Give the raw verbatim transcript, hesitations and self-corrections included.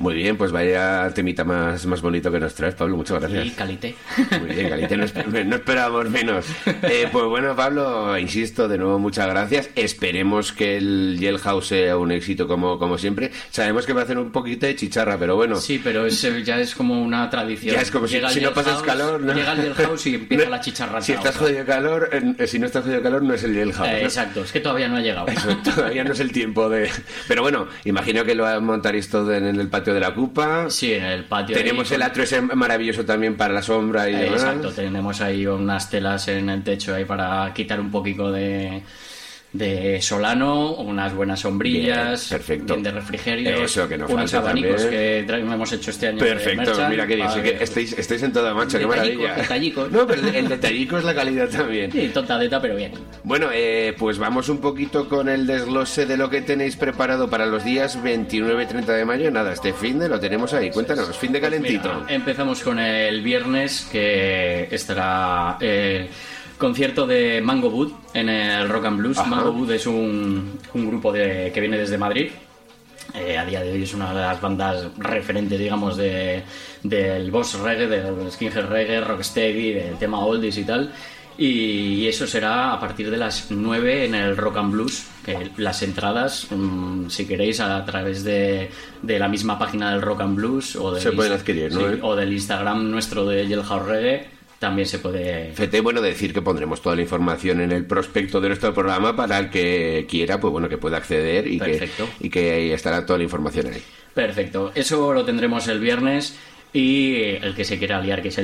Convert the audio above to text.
Muy bien, pues vaya temita más, más bonito que nos traes, Pablo, muchas gracias. Y calité. Muy bien, calité, no, esper- no esperábamos menos. Eh, pues bueno, Pablo, insisto, de nuevo muchas gracias. Esperemos que el Jailhouse sea un éxito como, como siempre. Sabemos que va a hacer un poquito de chicharra, pero bueno. Sí, pero es, ya es como una tradición. Ya es como si, Llega el si no pasas Jailhouse, calor, ¿no? Llega el Jailhouse y empieza No, la chicharra. Si estás jodido de calor, eh, si no estás jodido de calor, no es el Jailhouse, Eh, ¿no? exacto, es que todavía no ha llegado. Eso, todavía no es el tiempo de... Pero bueno, imagino que lo montaréis todo en el patio de la Cupa. Sí, en el patio. Tenemos ahí, el atrio ese maravilloso también para la sombra y Eh, demás. Exacto, tenemos ahí unas telas en el techo ahí para quitar un poquito de, de solano, unas buenas sombrillas, Bien, perfecto. bien de refrigerio, Eso, que nos unos falta abanicos también. que tra- hemos hecho este año. de Perfecto, merchant, mira qué bien, sí para que que- estáis, estáis en toda marcha, qué Detallicos, maravilla. detallicos. No, pero el, el detallico es la calidad también. Sí, tontadeta, pero bien. Bueno, eh, pues vamos un poquito con el desglose de lo que tenéis preparado para los días veintinueve y treinta de mayo. Nada, este fin de lo tenemos ahí. Cuéntanos, fin de calentito. Mira, empezamos con el viernes, que estará el concierto de Mango Wood en el Rock and Blues. Ajá. Mango Wood es un, un grupo de, que viene desde Madrid. Eh, a día de hoy es una de las bandas referentes, digamos, de, del boss reggae, del skinhead reggae, rocksteady, del tema oldies y tal. Y eso será a partir de las nueve en el Rock and Blues. Que las entradas, mmm, si queréis, a través de, de la misma página del Rock and Blues o del, Se pueden adquirir, ¿no? sí, o del Instagram nuestro de Jailhouse Reggae, también se puede. Fete, bueno, decir que pondremos toda la información en el prospecto de nuestro programa para el que quiera, pues bueno, que pueda acceder y que, Perfecto. y que ahí estará toda la información ahí. Perfecto, eso lo tendremos el viernes. Y el que se quiera liar, que es el